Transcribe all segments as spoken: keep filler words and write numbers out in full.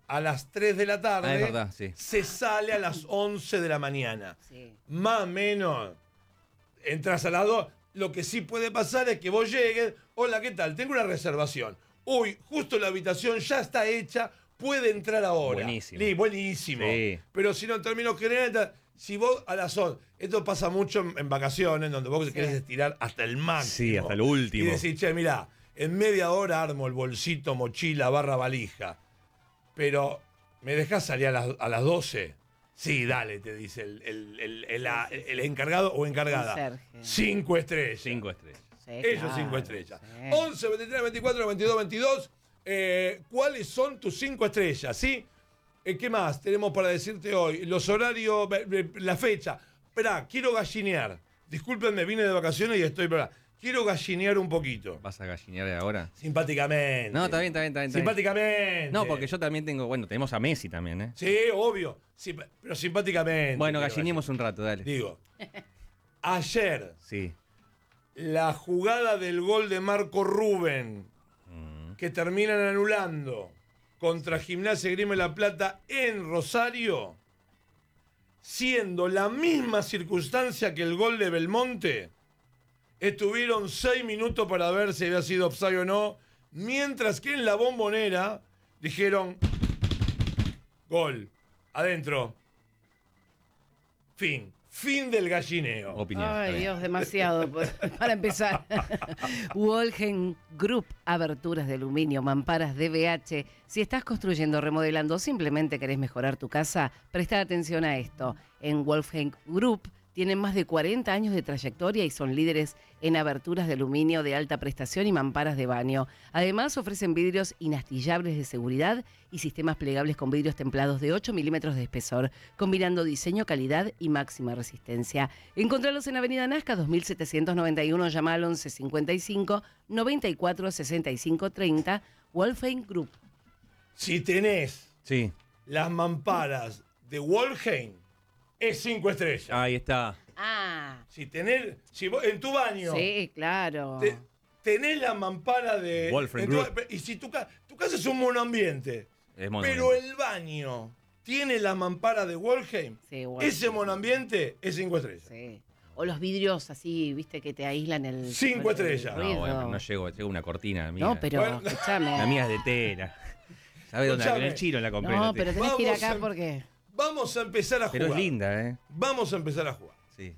a las tres de la tarde, ah, es verdad, sí. se sale a las once de la mañana. Sí. Más o menos, entras a las dos. Lo que sí puede pasar es que vos llegues, hola, ¿qué tal? Tengo una reservación. Uy, justo la habitación ya está hecha, puede entrar ahora. Buenísimo. Sí, buenísimo. Sí. Pero si no, en términos generales, si vos a las once, esto pasa mucho en, en vacaciones, donde vos Sí. querés estirar hasta el máximo. Sí, hasta el último. Y decís, che, mirá, en media hora armo el bolsito, mochila, barra, valija. Pero, ¿me dejás salir a las, a las doce? Sí, dale, te dice el, el, el, el, el- el encargado o encargada. Conserje. Cinco estrellas. Cinco estrellas. Sí, Ellos claro, cinco estrellas. sí. once, veintitrés, veinticuatro, veintidós, veintidós. Eh, ¿Cuáles son tus cinco estrellas? ¿Sí? Eh, ¿Qué más tenemos para decirte hoy? Los horarios, eh, eh, la fecha. Esperá, quiero gallinear. Discúlpenme, vine de vacaciones y estoy... Esperá. Quiero gallinear un poquito. ¿Vas a gallinear ahora? Simpáticamente. No, está bien, está bien, está bien. está bien. Simpáticamente. No, porque yo también tengo, bueno, tenemos a Messi también, ¿eh? Sí, obvio. Sí, pero simpáticamente. Bueno, quiero gallinemos un rato, dale. Digo, ayer, Sí. la jugada del gol de Marco Rubén, Mm. que terminan anulando contra Gimnasia Grima de la Plata en Rosario, siendo la misma circunstancia que el gol de Belmonte, estuvieron seis minutos para ver si había sido offside o no, mientras que en la Bombonera dijeron gol, adentro, fin, fin del gallineo. Opinión. está Ay, bien. Dios, demasiado pues, para empezar. Wolgen Group, aberturas de aluminio, mamparas D B H. Si estás construyendo, remodelando o simplemente querés mejorar tu casa, presta atención a esto. En Wolfgang Group tienen más de cuarenta años de trayectoria y son líderes en aberturas de aluminio de alta prestación y mamparas de baño. Además, ofrecen vidrios inastillables de seguridad y sistemas plegables con vidrios templados de ocho milímetros de espesor, combinando diseño, calidad y máxima resistencia. Encontralos en Avenida Nazca dos mil setecientos noventa y uno, llama al once cincuenta y cinco, noventa y cuatro, sesenta y cinco, treinta, Wolfgang Group. Si tenés Sí, las mamparas de Wolheim, es cinco estrellas. ahí está. Ah, Si tenés, si vos, en tu baño, sí, claro. te- tenés la mampara de... Wolfram en tu- Group. y si tu, ca- tu casa es un monoambiente, Es mono- pero el baño tiene la mampara de Wolheim, Sí, Wolfgang. ese monoambiente es cinco estrellas. Sí. O los vidrios así, viste, que te aíslan el... Cinco el estrellas. No, ruido. bueno, pero no llego, llego una cortina mía. No, pero Bueno. escúchame. La mía es de tela. ¿Sabes dónde? Escuchame. En el chino la compré. No, la pero tela. tenés que ir Vamos acá a- porque... Vamos a empezar a Pero jugar. es linda, ¿eh? Vamos a empezar a jugar. Sí.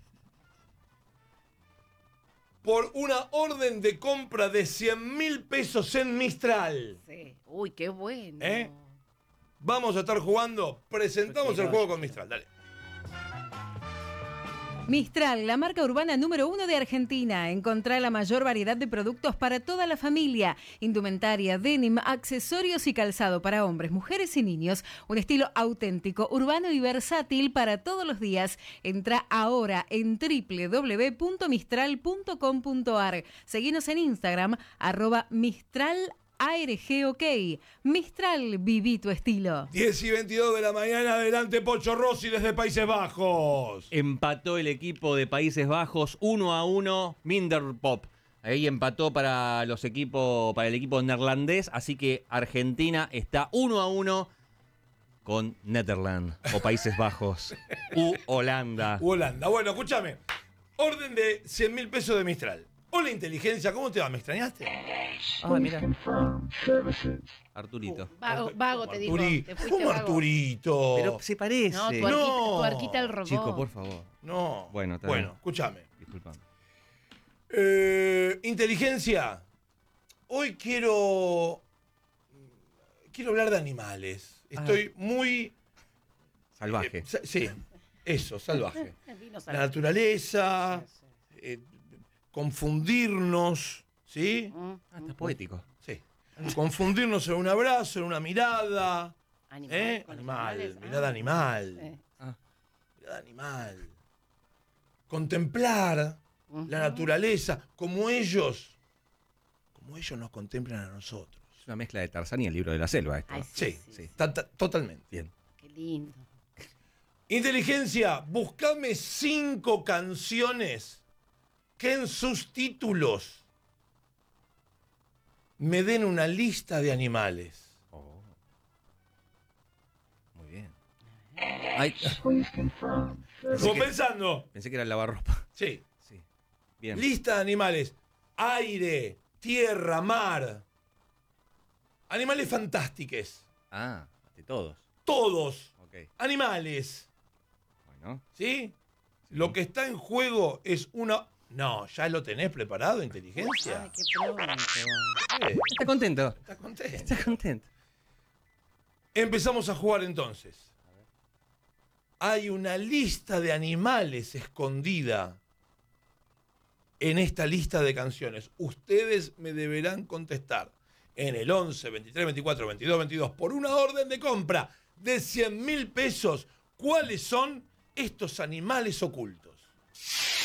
Por una orden de compra de cien mil pesos en Mistral. Sí. Uy, qué bueno. ¿Eh? Vamos a estar jugando. Presentamos Yo el quiero, juego yo con Mistral. Dale. Mistral, la marca urbana número uno de Argentina. Encontrá la mayor variedad de productos para toda la familia. Indumentaria, denim, accesorios y calzado para hombres, mujeres y niños. Un estilo auténtico, urbano y versátil para todos los días. Entra ahora en doble u doble u doble u punto mistral punto com punto a r. Seguinos en Instagram, arroba Mistral A R G OK. Mistral, viví tu estilo. diez y veintidós de la mañana. Adelante Pocho Rossi desde Países Bajos. Empató el equipo de Países Bajos uno a uno. Minderpop. Ahí empató para los equipos, para el equipo neerlandés. Así que Argentina está uno a uno con Netherlands o Países Bajos u Holanda. Holanda. Bueno, escúchame. Orden de cien mil pesos de Mistral. Hola, inteligencia. ¿Cómo te va? ¿Me extrañaste? Ah, mira. Arturito. Vago, vago te dijo. Arturi- Te fuiste ¿Cómo vago. Arturito? Pero se parece. No, tu arquita, No. tu arquita el robot. Chico, por favor. No. Bueno, está Bueno, bien. escúchame. Disculpame. Eh, inteligencia. Hoy quiero. Quiero hablar de animales. Estoy muy. Salvaje. eh, sa- sí, eso, salvaje. Vino La salvaje. naturaleza, Sí, sí. eh, confundirnos, ¿sí? Mm, Ah, está poético. Sí. Confundirnos en un abrazo, en una mirada. Animal, ¿Eh? con los Animal, animales. mirada Ah, animal. sí. Ah, Mirada animal. Contemplar Ujú. la naturaleza como ellos, como ellos nos contemplan a nosotros. es una mezcla de Tarzán y el libro de la selva esto. Ay, Sí, sí, sí, sí. ta- ta- totalmente. Bien. Qué lindo. Inteligencia, buscame cinco canciones que en sus títulos me den una lista de animales. Oh. Ay, ¿Estás pensando? pensé que era el lavarropa. Sí. Sí. Bien. Lista de animales. Aire, tierra, mar. Animales fantásticos. Ah, de todos. Todos. Ok. Animales. Bueno. ¿Sí? Lo que está en juego es una... No, ¿ya lo tenés preparado, inteligencia? Ay, qué pronto. Eh, Está contento. ¿Estás contento? Está contento. Empezamos a jugar entonces. Hay una lista de animales escondida en esta lista de canciones. Ustedes me deberán contestar en el once, veintitrés, veinticuatro, veintidós, veintidós por una orden de compra de cien mil pesos. ¿Cuáles son estos animales ocultos?